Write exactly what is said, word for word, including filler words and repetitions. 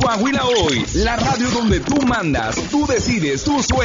Coahuila Hoy, la radio donde tú mandas, tú decides, tú sueñas.